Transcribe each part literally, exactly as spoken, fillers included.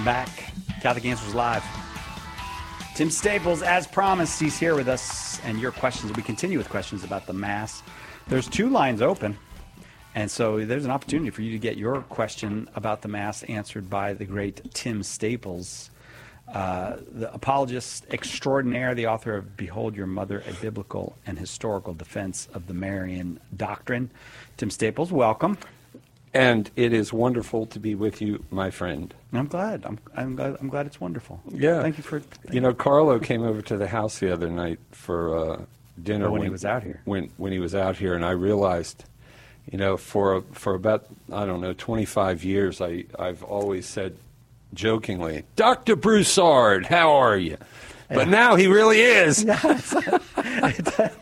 Welcome back. Catholic Answers Live. Tim Staples, as promised, he's here with us. And your questions, we continue with questions about the Mass. There's two lines open. And so there's an opportunity for you to get your question about the Mass answered by the great Tim Staples, uh, the apologist extraordinaire, the author of Behold Your Mother, a Biblical and Historical Defense of the Marian Doctrine. Tim Staples, welcome. And it is wonderful to be with you, my friend. I'm glad. I'm, I'm glad. I'm glad it's wonderful. Yeah. Thank you for. Thank you know, Carlo came over to the house the other night for uh, dinner oh, when, when he was out here. When when he was out here, and I realized, you know, for for about I don't know twenty-five years, I I've always said, jokingly, Doctor Broussard, how are you? But yeah. Now he really is. Yeah, it,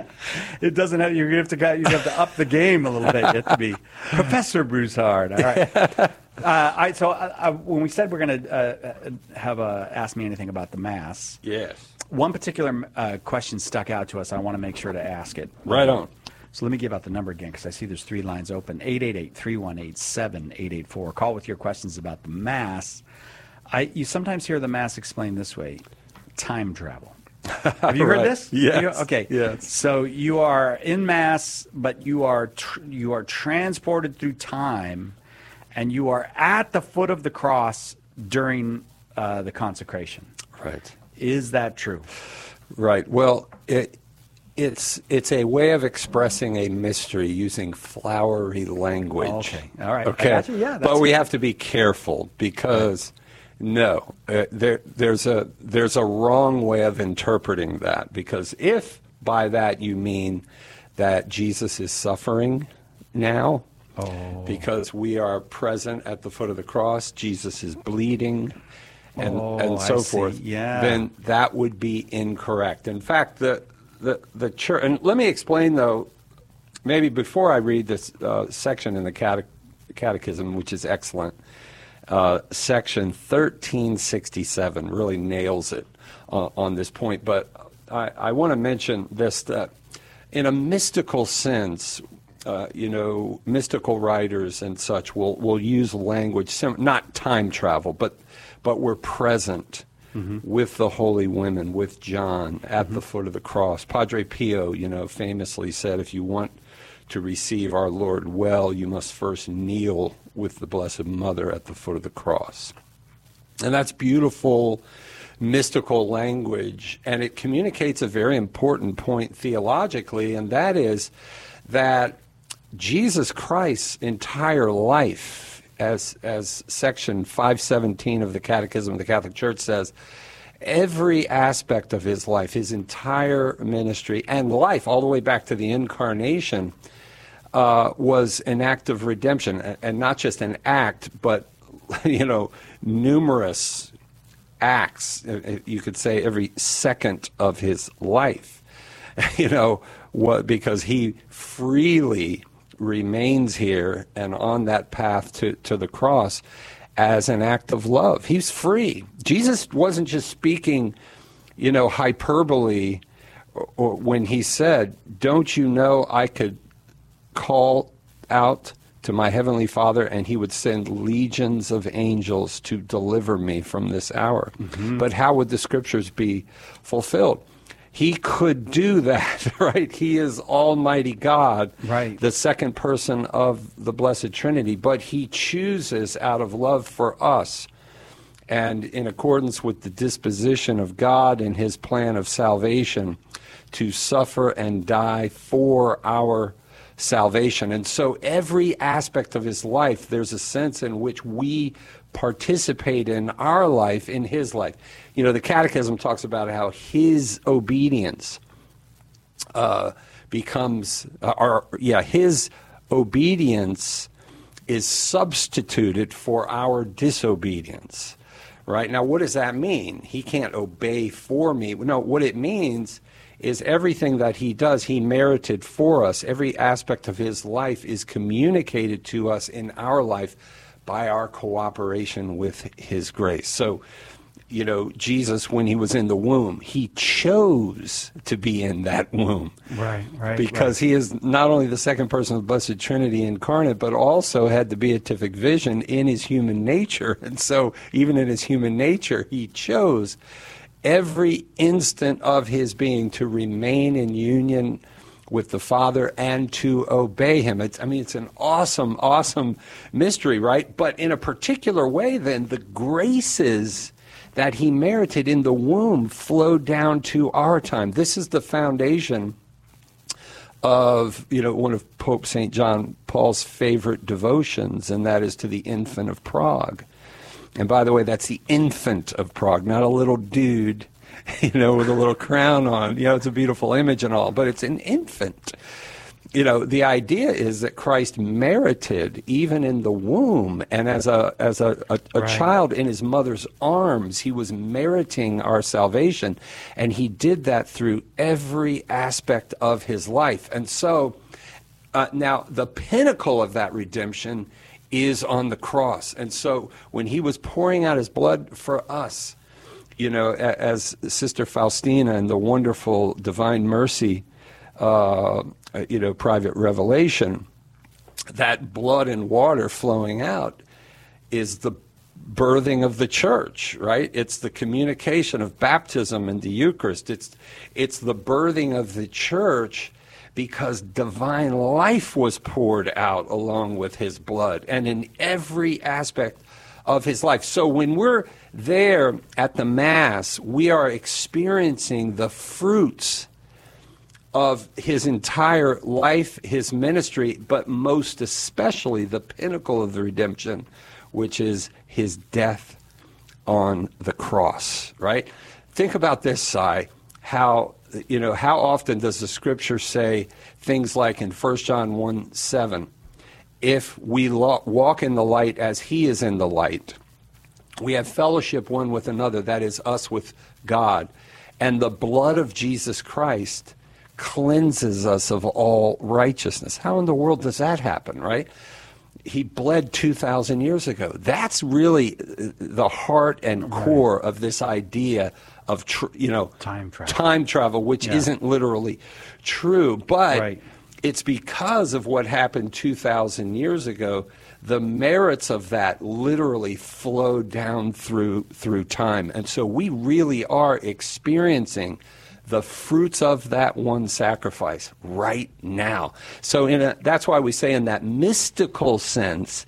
it doesn't have. You're gonna have to. You have to up the game a little bit. You have to be Professor Broussard. All right. Uh, I, so uh, uh, when we said we're going to uh, have a Ask Me Anything about the Mass, yes, one particular uh, question stuck out to us. I want to make sure to ask it. Right on. So let me give out the number again because I see there's three lines open. eight eight eight, three one eight, seven eight eight four. Call with your questions about the Mass. I You sometimes hear the Mass explained this way. Time travel. Have you heard right. this? Yes. You, okay. Yes. So you are in Mass, but you are tr- you are transported through time, and you are at the foot of the cross during uh, the consecration. Right. Is that true? Right. Well, it, it's it's a way of expressing a mystery using flowery language. Oh, okay. All right. Okay. I got you. Yeah. That's but we good. have to be careful because. Right. No, uh, there, there's a there's a wrong way of interpreting that, because if by that you mean that Jesus is suffering now, oh. because we are present at the foot of the cross, Jesus is bleeding, and oh, and so I see. forth, yeah. then that would be incorrect. In fact, the the the church, and let me explain though, maybe before I read this uh, section in the cate- Catechism, which is excellent. Uh, section thirteen sixty-seven really nails it uh, on this point. But I, I want to mention this, that in a mystical sense, uh, you know, mystical writers and such will, will use language, sim- not time travel, but, but we're present mm-hmm. with the holy women, with John at mm-hmm. the foot of the cross. Padre Pio, you know, famously said, if you want to receive our Lord well, you must first kneel with the Blessed Mother at the foot of the cross. And that's beautiful, mystical language, and it communicates a very important point theologically, and that is that Jesus Christ's entire life, as, as section five seventeen of the Catechism of the Catholic Church says, every aspect of his life, his entire ministry and life, all the way back to the Incarnation, Uh, was an act of redemption, and not just an act, but, you know, numerous acts, you could say every second of his life, you know, what, because he freely remains here and on that path to, to the cross as an act of love. He's free. Jesus wasn't just speaking, you know, hyperbole or, or when he said, don't you know I could call out to my heavenly Father and he would send legions of angels to deliver me from this hour. Mm-hmm. But how would the scriptures be fulfilled? He could do that, right? He is Almighty God, right, the second person of the Blessed Trinity, but he chooses out of love for us and in accordance with the disposition of God and his plan of salvation to suffer and die for our salvation. And so every aspect of his life, there's a sense in which we participate in our life, in his life. You know, the Catechism talks about how his obedience uh, becomes, uh, or yeah, his obedience is substituted for our disobedience, right? Now, what does that mean? He can't obey for me. No, what it means is everything that he does, he merited for us. Every aspect of his life is communicated to us in our life by our cooperation with his grace. So, you know, Jesus when he was in the womb. He chose to be in that womb. Right, right. Because right. he is not only the second person of the Blessed Trinity incarnate, but also had the beatific vision in his human nature. And so even in his human nature, he chose every instant of his being to remain in union with the Father and to obey him. It's, I mean, it's an awesome, awesome mystery, right? But in a particular way, then, the graces that he merited in the womb flowed down to our time. This is the foundation of, you know, one of Pope Saint John Paul's favorite devotions, and that is to the Infant of Prague. And by the way, that's the infant of Prague, not a little dude, you know, with a little crown on. You know, it's a beautiful image and all, but it's an infant. You know, the idea is that Christ merited, even in the womb, and as a as a, a, a right. child in his mother's arms, he was meriting our salvation, and he did that through every aspect of his life. And so, uh, now, the pinnacle of that redemption is on the cross. And so when he was pouring out his blood for us, you know, as Sister Faustina in the wonderful Divine Mercy, uh, you know, private revelation, that blood and water flowing out is the birthing of the church, right? It's the communication of baptism and the Eucharist. It's, it's the birthing of the church, because divine life was poured out along with his blood and in every aspect of his life. So when we're there at the Mass, we are experiencing the fruits of his entire life, his ministry, but most especially the pinnacle of the redemption, which is his death on the cross, right? Think about this, Si, how... You know, how often does the scripture say things like in First John one seven, if we lo- walk in the light as he is in the light, we have fellowship one with another, that is us with God, and the blood of Jesus Christ cleanses us of all righteousness. How in the world does that happen, right? He bled two thousand years ago. That's really the heart and core right. of this idea of, tr- you know, time travel, time travel which yeah. isn't literally true. But right. it's because of what happened two thousand years ago. The merits of that literally flow down through through time. And so we really are experiencing the fruits of that one sacrifice right now. So in a, that's why we say in that mystical sense,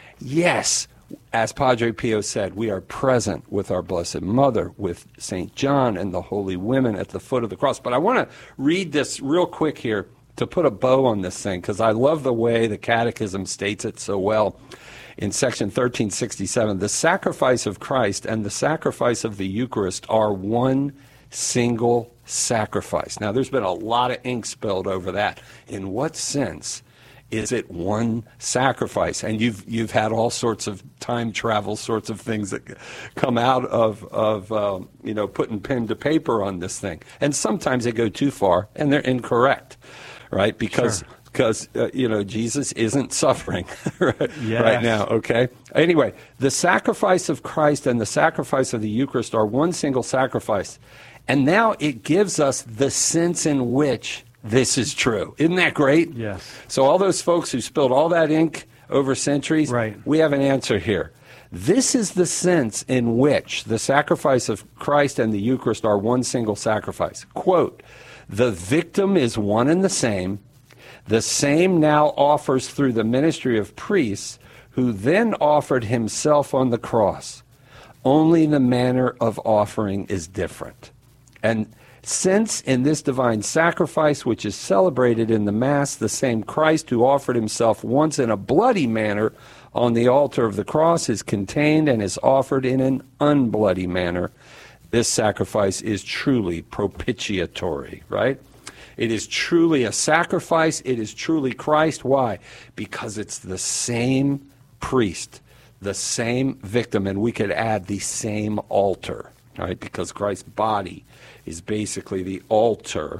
yes, as Padre Pio said, we are present with our Blessed Mother, with Saint John and the holy women at the foot of the cross. But I want to read this real quick here to put a bow on this thing, because I love the way the Catechism states it so well. In section thirteen sixty-seven, the sacrifice of Christ and the sacrifice of the Eucharist are one single sacrifice. Now, there's been a lot of ink spilled over that. In what sense is it one sacrifice? And you've you've had all sorts of time travel sorts of things that come out of of uh, you know, putting pen to paper on this thing. And sometimes they go too far and they're incorrect, right? Because sure. because uh, you know, Jesus isn't suffering right, yes. right now. Okay. Anyway, the sacrifice of Christ and the sacrifice of the Eucharist are one single sacrifice. And now it gives us the sense in which this is true. Isn't that great? Yes. So all those folks who spilled all that ink over centuries, right. we have an answer here. This is the sense in which the sacrifice of Christ and the Eucharist are one single sacrifice. Quote, the victim is one and the same. The same now offers through the ministry of priests, who then offered himself on the cross. Only the manner of offering is different. And since in this divine sacrifice, which is celebrated in the Mass, the same Christ who offered himself once in a bloody manner on the altar of the cross is contained and is offered in an unbloody manner, this sacrifice is truly propitiatory, right? It is truly a sacrifice. It is truly Christ. Why? Because it's the same priest, the same victim, and we could add the same altar, right? Because Christ's body is basically the altar,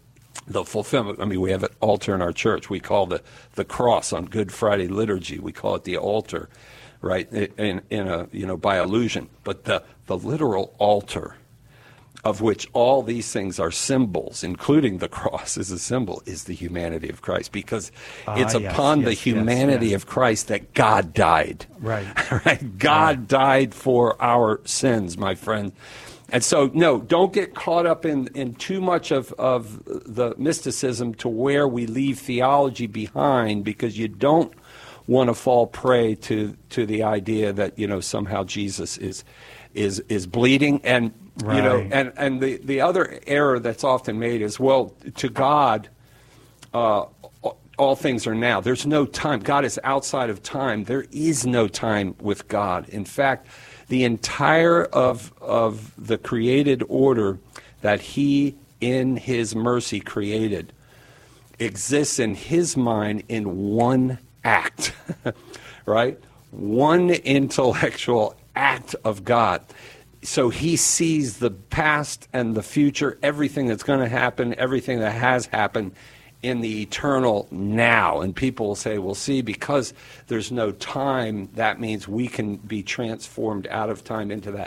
the fulfillment. I mean, we have an altar in our church. We call the, the cross on Good Friday liturgy, we call it the altar, right, in, in a, you know, by illusion. But the, the literal altar, of which all these things are symbols, including the cross is a symbol, is the humanity of Christ, because uh, it's yes, upon yes, the humanity yes, yes. of Christ that God died. Right. right? God right. died for our sins, my friend. And so, no, don't get caught up in, in too much of, of the mysticism to where we leave theology behind, because you don't want to fall prey to, to the idea that, you know, somehow Jesus is is is bleeding. And right. you know, and, and the, the other error that's often made is, well, to God, uh, all things are now. There's no time. God is outside of time. There is no time with God. In fact, the entire of of the created order that he in his mercy created exists in his mind in one act, right? One intellectual act of God. So he sees the past and the future, everything that's going to happen, everything that has happened in the eternal now. And people will say, well, see, because there's no time, that means we can be transformed out of time into that.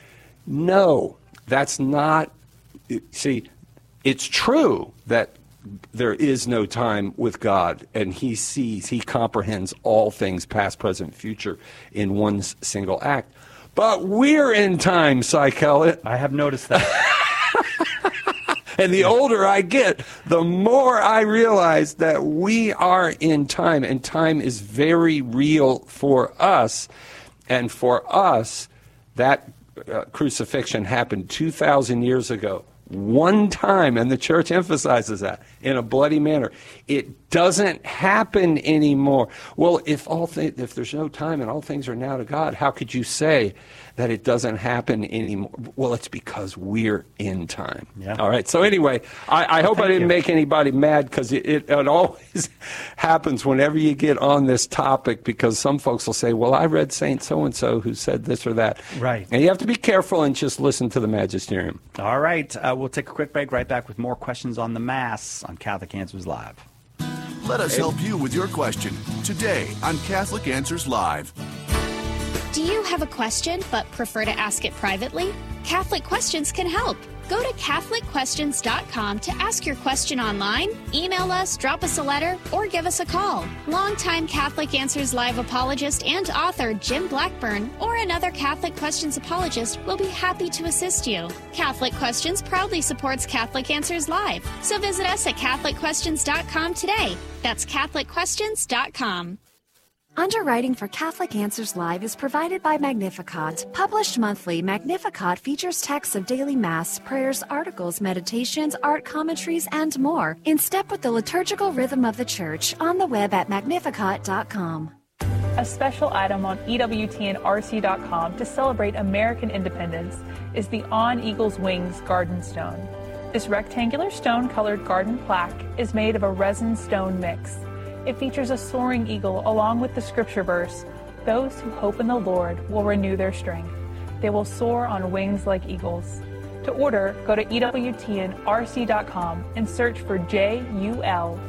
No, that's not. See, it's true that there is no time with God, and he sees, he comprehends all things, past, present, future, in one single act. But we're in time, Cy Kellett. I have noticed that. And the older I get, the more I realize that we are in time, and time is very real for us. And for us, that uh, crucifixion happened two thousand years ago. One time, and the church emphasizes that, in a bloody manner. It doesn't happen anymore. Well, if all th- if there's no time and all things are now to God, how could you say that it doesn't happen anymore? Well, it's because we're in time. Yeah. All right. So anyway, I, I hope I didn't you. make anybody mad, because it, it, it always happens whenever you get on this topic, because some folks will say, well, I read Saint so-and-so who said this or that. Right. And you have to be careful and just listen to the magisterium. All right. Uh, we'll take a quick break. Right back with more questions on the Mass on Catholic Answers Live. Let us help you with your question today on Catholic Answers Live. Do you have a question but prefer to ask it privately? Catholic Questions can help. Go to Catholic Questions dot com to ask your question online, email us, drop us a letter, or give us a call. Longtime Catholic Answers Live apologist and author Jim Blackburn or another Catholic Questions apologist will be happy to assist you. Catholic Questions proudly supports Catholic Answers Live, so visit us at Catholic Questions dot com today. That's Catholic Questions dot com. Underwriting for Catholic Answers Live is provided by Magnificat. Published monthly, Magnificat features texts of daily Mass, prayers, articles, meditations, art commentaries, and more, in step with the liturgical rhythm of the Church, on the web at Magnificat dot com. A special item on E W T N R C dot com to celebrate American independence is the On Eagle's Wings Garden Stone. This rectangular stone-colored garden plaque is made of a resin stone mix. It features a soaring eagle along with the scripture verse, "Those who hope in the Lord will renew their strength. They will soar on wings like eagles." To order, go to E W T N R C dot com and search for J U L